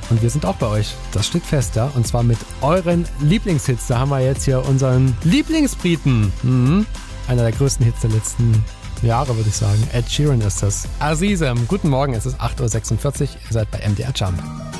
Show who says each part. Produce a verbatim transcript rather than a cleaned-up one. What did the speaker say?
Speaker 1: Und wir sind auch bei euch. Das steht fest, ja. Und zwar mit euren Lieblingshits. Da haben wir jetzt hier unseren Lieblingsbriten. Mhm. Einer der größten Hits der letzten Jahre, würde ich sagen. Ed Sheeran ist das. Azizem, guten Morgen, es ist acht Uhr sechsundvierzig. Ihr seid bei M D R Jump.